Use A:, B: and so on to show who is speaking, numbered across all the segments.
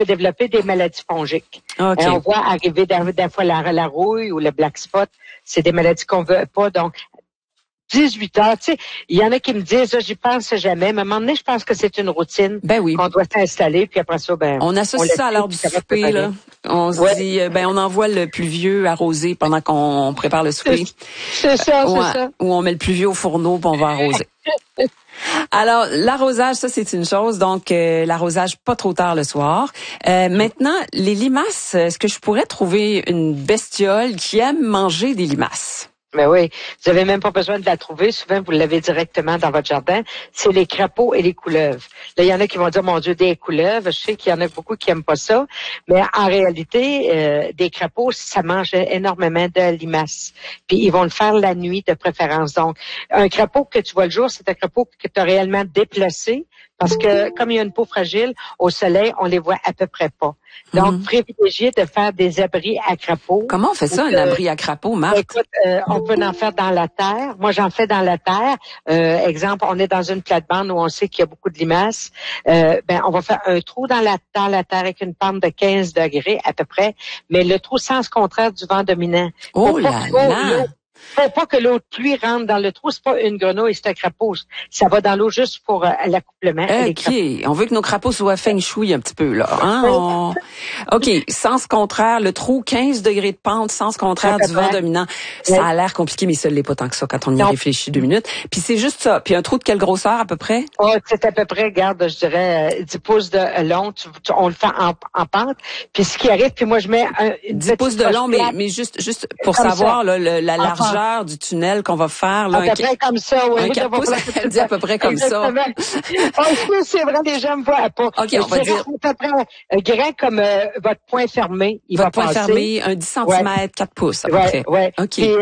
A: peut développer des maladies fongiques.
B: Okay.
A: On voit arriver des fois la rouille ou le black spot. C'est des maladies qu'on veut pas. Donc, 18 heures, tu sais, il y en a qui me disent, j'y pense jamais, mais à un moment donné, je pense que c'est une routine qu'on doit s'installer, puis après ça,
B: on associe ça à l'heure du souper, là. On se dit, on envoie le plus vieux arroser pendant qu'on prépare le souper.
A: C'est ça.
B: Ou on met le plus vieux au fourneau, puis on va arroser. Alors, l'arrosage, ça, c'est une chose. Donc, l'arrosage pas trop tard le soir. Maintenant, les limaces, est-ce que je pourrais trouver une bestiole qui aime manger des limaces?
A: Mais oui, vous avez même pas besoin de la trouver. Souvent, vous l'avez directement dans votre jardin. C'est les crapauds et les couleuvres. Là, il y en a qui vont dire, mon Dieu, des couleuvres. Je sais qu'il y en a beaucoup qui aiment pas ça. Mais en réalité, des crapauds, ça mange énormément de limaces. Puis, ils vont le faire la nuit de préférence. Donc, un crapaud que tu vois le jour, c'est un crapaud que tu as réellement déplacé. Parce que, comme il y a une peau fragile, au soleil, on les voit à peu près pas. Donc, privilégier de faire des abris à crapauds.
B: Comment on fait ça, un abri à crapauds, Marthe?
A: Écoute, on peut en faire dans la terre. Moi, j'en fais dans la terre. Exemple, on est dans une plate-bande où on sait qu'il y a beaucoup de limaces. On va faire un trou dans la terre avec une pente de 15 degrés à peu près, mais le trou sens contraire du vent dominant.
B: Oh là là!
A: Faut pas que l'eau de pluie rentre dans le trou. C'est pas une grenouille, c'est un crapaud. Ça va dans l'eau juste pour l'accouplement.
B: OK. On veut que nos crapauds soient feng shui un petit peu, là. Hein? OK. Sens contraire, le trou, 15 degrés de pente, sens contraire du vent dominant. Ça a l'air compliqué, mais ça l'est pas tant que ça quand on y réfléchit 2 minutes. Puis c'est juste ça. Puis un trou de quelle grosseur, à peu près?
A: Oh, c'est à peu près, regarde, je dirais 10 pouces de long. On le fait en pente. Puis ce qui arrive, puis moi, je mets
B: 10 pouces de long, mais juste pour savoir, là, la largeur du tunnel qu'on va faire. Là,
A: à peu près comme ça, oui.
B: Un 4 pouces, elle dit à peu près comme ça.
A: C'est vrai, les gens me voient pas.
B: OK, on va dire.
A: À peu près grand comme votre poing fermé.
B: Votre poing fermé, un 10 cm, 4 pouces, à peu près.
A: Ouais.
B: OK.
A: Et,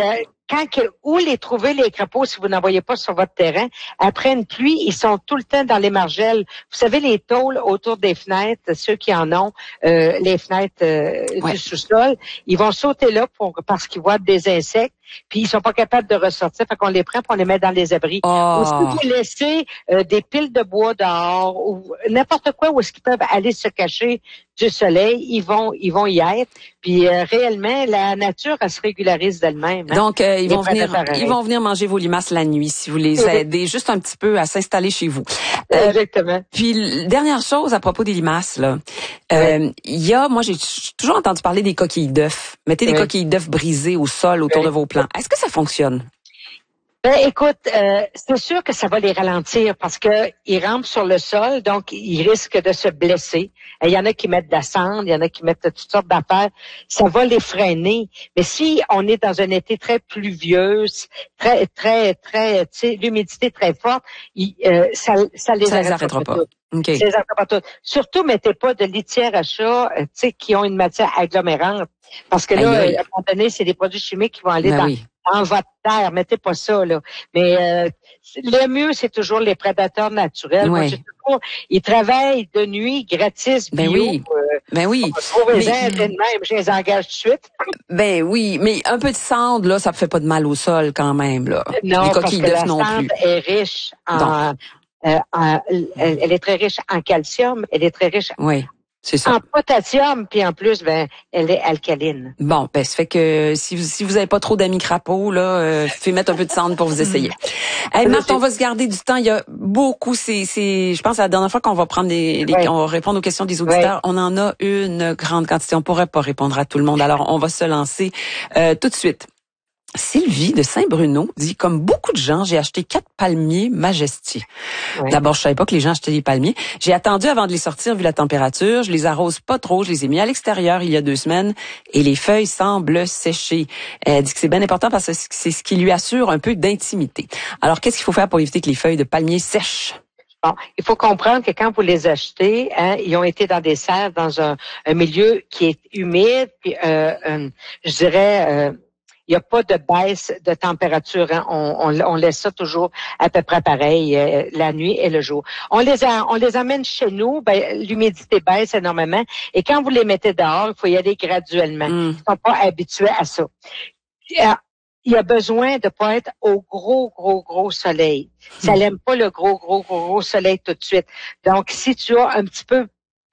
A: où les trouver, les crapauds, si vous n'en voyez pas sur votre terrain, après une pluie, ils sont tout le temps dans les margelles. Vous savez, les tôles autour des fenêtres, ceux qui en ont, les fenêtres du sous-sol, ils vont sauter là parce qu'ils voient des insectes, puis ils sont pas capables de ressortir, fait qu'on les prend puis on les met dans les abris. Ou si vous laissez des piles de bois dehors, ou n'importe quoi où est-ce qu'ils peuvent aller se cacher du soleil, ils vont y être. Puis réellement, la nature, elle se régularise d'elle-même. Hein?
B: Donc, ils vont venir manger vos limaces la nuit si vous les aidez juste un petit peu à s'installer chez vous.
A: Exactement.
B: Puis, dernière chose à propos des limaces, là. Moi, j'ai toujours entendu parler des coquilles d'œufs. Mettez des coquilles d'œufs brisées au sol autour de vos plants. Est-ce que ça fonctionne?
A: Écoute, c'est sûr que ça va les ralentir parce que ils rampent sur le sol, donc ils risquent de se blesser. Il y en a qui mettent de la cendre, il y en a qui mettent toutes sortes d'affaires. Ça va les freiner. Mais si on est dans un été très pluvieux, très, tu sais, l'humidité très forte, ça les
B: arrêtera pas. Okay.
A: Ça les arrêtera pas tout. Surtout, mettez pas de litière à chat, tu sais, qui ont une matière agglomérante. Parce que là, à un moment donné, c'est des produits chimiques qui vont aller dans votre terre. Mettez pas ça, là. Mais le mieux, c'est toujours les prédateurs naturels. Moi, ils travaillent de nuit, gratis, bio. Trouvez-en même, je les engage tout de suite.
B: Ben oui, mais un peu de cendre, là, ça ne fait pas de mal au sol quand même, là.
A: Non,
B: les
A: coquilles d'œufs non plus. Est riche elle est très riche en calcium, elle est très riche
B: c'est ça.
A: En potassium, puis en plus, elle est alcaline.
B: Bon, ça fait que si vous avez pas trop d'amis crapauds, là, faites mettre un peu de cendre pour vous essayer. Marthe, on va se garder du temps. Il y a beaucoup, je pense, la dernière fois qu'on va prendre on va répondre aux questions des auditeurs, on en a une grande quantité. On pourrait pas répondre à tout le monde. Alors, on va se lancer tout de suite. Sylvie de Saint-Bruno dit, comme beaucoup de gens, j'ai acheté 4 palmiers Majesty. D'abord, je savais pas que les gens achetaient des palmiers. J'ai attendu avant de les sortir vu la température. Je les arrose pas trop. Je les ai mis à l'extérieur il y a 2 semaines et les feuilles semblent sécher. Elle dit que c'est bien important parce que c'est ce qui lui assure un peu d'intimité. Alors, qu'est-ce qu'il faut faire pour éviter que les feuilles de palmiers sèchent?
A: Bon, il faut comprendre que quand vous les achetez, ils ont été dans des serres, dans un milieu qui est humide, puis je dirais... il n'y a pas de baisse de température. Hein. On laisse ça toujours à peu près pareil, la nuit et le jour. On les amène chez nous, l'humidité baisse énormément. Et quand vous les mettez dehors, il faut y aller graduellement. Ils ne sont pas habitués à ça. Il y a besoin de pas être au gros soleil. Ça n'aime pas le gros soleil tout de suite. Donc, si tu as un petit peu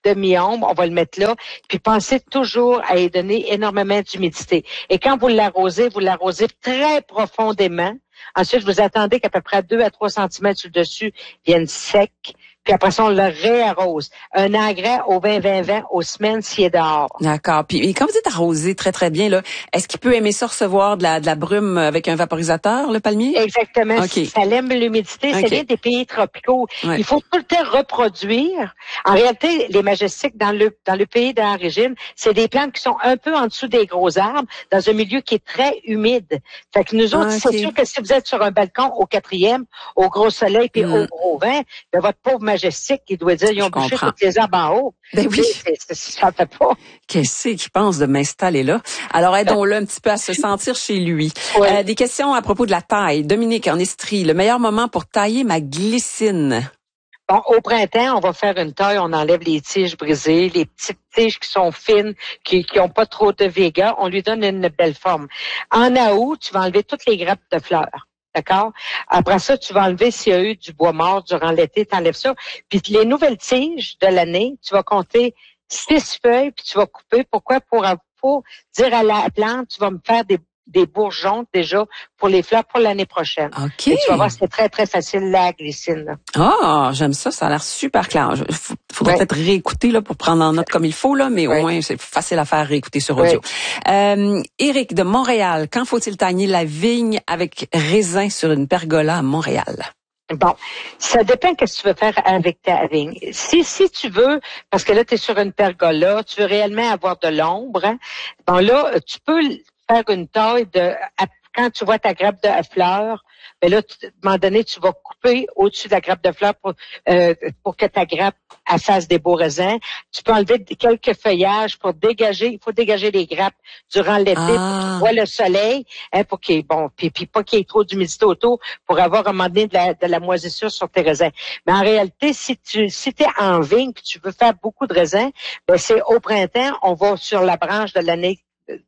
A: demi-ombre, on va le mettre là, puis pensez toujours à y donner énormément d'humidité. Et quand vous l'arrosez très profondément. Ensuite, vous attendez qu'à peu près 2 à 3 centimètres sur le dessus viennent secs. Puis après ça, on le réarrose. Un engrais au 20-20-20 aux semaines s'il est dehors.
B: D'accord. Puis quand vous dites arroser très, très bien, là, est-ce qu'il peut aimer ça recevoir de la brume avec un vaporisateur, le palmier?
A: Exactement.
B: Okay.
A: Ça aime l'humidité. Okay. C'est bien des pays tropicaux. Ouais. Il faut tout le temps reproduire. En réalité, les majestiques dans le pays d'origine, c'est des plantes qui sont un peu en dessous des gros arbres, dans un milieu qui est très humide. Fait que nous autres, c'est sûr que si vous êtes sur un balcon au 4e, au gros soleil puis au gros vent, ben votre pauvre majestique, il doit dire, ils ont bouché toutes les arbres en haut.
B: Ben oui.
A: Ça fait pas.
B: Qu'est-ce qu'il pense de m'installer là? Alors, aidons-le un petit peu à se sentir chez lui. Oui. Des questions à propos de la taille. Dominique, en Estrie, le meilleur moment pour tailler ma glycine?
A: Bon, au printemps, on va faire une taille, on enlève les tiges brisées, les petites tiges qui sont fines, qui ont pas trop de vigueur, on lui donne une belle forme. En août, tu vas enlever toutes les grappes de fleurs. D'accord? Après ça, tu vas enlever s'il y a eu du bois mort durant l'été, tu enlèves ça. Puis les nouvelles tiges de l'année, tu vas compter 6 feuilles, puis tu vas couper. Pourquoi? Pour dire à la plante, tu vas me faire des bourgeons déjà pour les fleurs pour l'année prochaine.
B: OK.
A: Et tu vas voir, c'est très, très facile, la glycine.
B: Ah, j'aime ça. Ça a l'air super clair. Faudrait peut-être réécouter là pour prendre en note comme il faut, là, mais au moins, c'est facile à faire réécouter sur audio. Éric de Montréal, quand faut-il tailler la vigne avec raisin sur une pergola à Montréal?
A: Bon, ça dépend de ce que tu veux faire avec ta vigne. Si tu veux, parce que là, tu es sur une pergola, tu veux réellement avoir de l'ombre, hein, bon là, tu peux faire une taille quand tu vois ta grappe de fleurs, ben là, à un moment donné, tu vas couper au-dessus de la grappe de fleurs pour que ta grappe fasse des beaux raisins. Tu peux enlever quelques feuillages pour dégager. Il faut dégager les grappes durant l'été pour que tu vois le soleil, hein, pour qu'il y ait, puis pas qu'il y ait trop d'humidité autour pour avoir un moment donné de la moisissure sur tes raisins. Mais en réalité, si t'es en vigne que tu veux faire beaucoup de raisins, ben c'est au printemps, on va sur la branche de l'année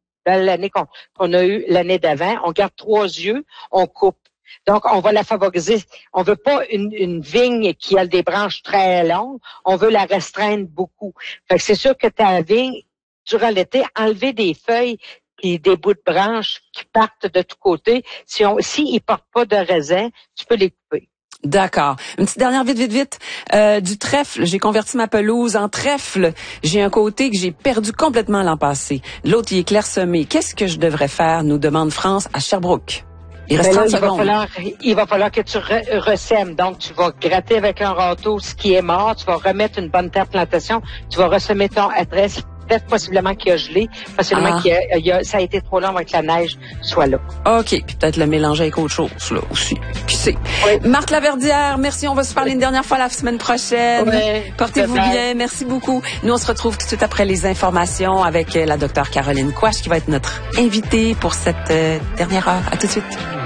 A: qu'on a eu l'année d'avant. On garde 3 yeux, on coupe. Donc, on va la favoriser. On veut pas une vigne qui a des branches très longues. On veut la restreindre beaucoup. Fait que c'est sûr que ta vigne, durant l'été, enlever des feuilles et des bouts de branches qui partent de tous côtés. S'ils portent pas de raisin, tu peux les couper.
B: D'accord. Une petite dernière vite. Du trèfle, j'ai converti ma pelouse en trèfle. J'ai un côté que j'ai perdu complètement l'an passé. L'autre, il est clairsemé. Qu'est-ce que je devrais faire, nous demande France à Sherbrooke. Il reste 30 secondes.
A: Il va falloir que tu ressèmes. Donc, tu vas gratter avec un râteau ce qui est mort. Tu vas remettre une bonne terre de plantation. Tu vas ressemer ton adresse. Peut-être possiblement qu'il a gelé, possiblement ça a été trop long avec la neige soit là.
B: OK. Puis peut-être le mélanger avec autre chose, là, aussi. Qui sait? Oui. Marthe Laverdière, merci. On va se parler une dernière fois la semaine prochaine. Oui, portez-vous bien. Merci beaucoup. Nous, on se retrouve tout de suite après les informations avec la docteure Caroline Quach qui va être notre invitée pour cette dernière heure. À tout de suite.